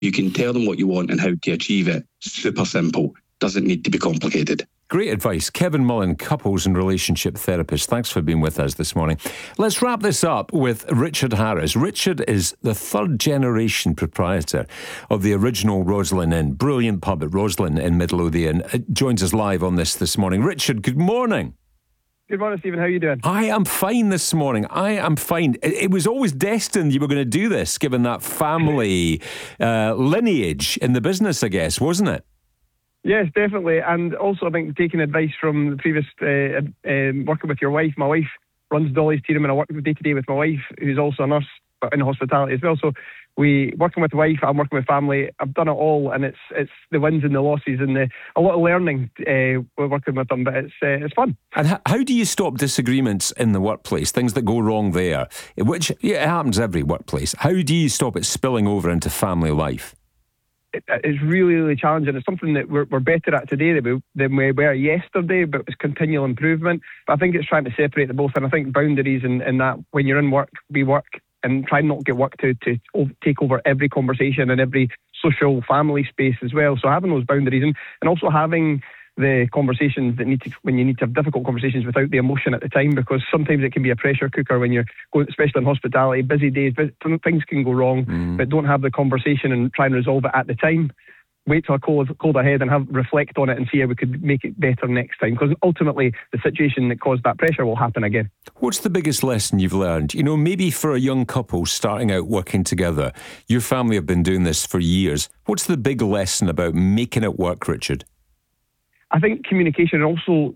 You can tell them what you want and how to achieve it. Super simple. Doesn't need to be complicated. Great advice. Kevin Mullen, couples and relationship therapist. Thanks for being with us this morning. Let's wrap this up with Richard Harris. Richard is the third generation proprietor of the original Roslyn Inn. Brilliant pub at Roslyn in Midlothian. Joins us live on this morning. Richard, good morning. Good morning, Stephen. How are you doing? I am fine this morning. I am fine. It was always destined you were going to do this, given that family lineage in the business, I guess, wasn't it? Yes, definitely. And also, I think taking advice from the previous working with your wife. My wife runs Dolly's Tea Room, and I work day to day with my wife, who's also a nurse in hospitality as well. So we working with wife, I'm working with family. I've done it all, and it's the wins and the losses and a lot of learning. We're working with them, but it's fun. And how do you stop disagreements in the workplace? Things that go wrong there, which it happens every workplace. How do you stop it spilling over into family life? It's really, really challenging. It's something that we're better at today than we were yesterday, but it's continual improvement. But I think it's trying to separate the both, and I think boundaries and that when you're in work, we work, and try not get work to take over every conversation and every social family space as well. So having those boundaries and also having the conversations that when you need to have difficult conversations without the emotion at the time, because sometimes it can be a pressure cooker when you're going, especially in hospitality, busy days, but things can go wrong, but don't have the conversation and try and resolve it at the time. Wait till I cold ahead and reflect on it and see how we could make it better next time, because ultimately the situation that caused that pressure will happen again. What's the biggest lesson you've learned? You know, maybe for a young couple starting out working together, your family have been doing this for years. What's the big lesson about making it work, Richard? I think communication and also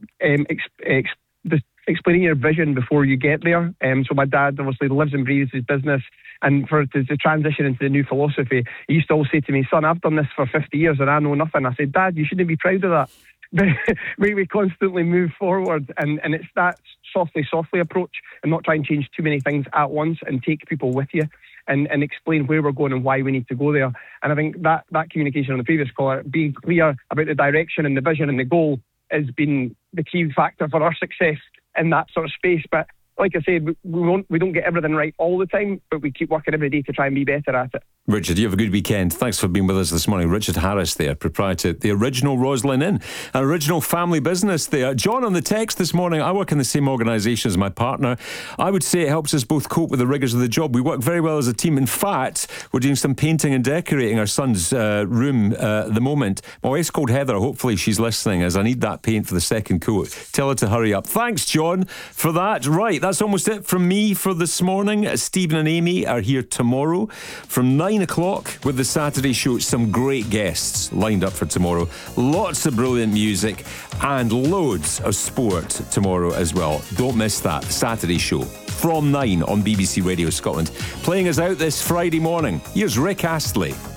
explaining your vision before you get there. So my dad obviously lives and breathes his business, and for to transition into the new philosophy, he used to always say to me, "Son, I've done this for 50 years and I know nothing." I said, "Dad, you shouldn't be proud of that." But we constantly move forward, and it's that softly approach, and not try and change too many things at once, and take people with you and explain where we're going and why we need to go there. And I think that communication on the previous caller, being clear about the direction and the vision and the goal, has been the key factor for our success in that sort of space. But like I said, we don't get everything right all the time, but we keep working every day to try and be better at it. Richard, you have a good weekend. Thanks for being with us this morning. Richard Harris there, proprietor of the original Roslyn Inn, an original family business there. John on the text this morning, I work in the same organisation as my partner. I would say it helps us both cope with the rigours of the job. We work very well as a team. In fact, we're doing some painting and decorating our son's room at the moment. My wife's called Heather. Hopefully she's listening, as I need that paint for the second coat. Tell her to hurry up. Thanks, John, for that. Right, that's almost it from me for this morning. Stephen and Amy are here tomorrow from 9 o'clock with the Saturday show. Some great guests lined up for tomorrow. Lots of brilliant music and loads of sport tomorrow as well. Don't miss that Saturday show from 9 on BBC Radio Scotland. Playing us out this Friday morning, here's Rick Astley.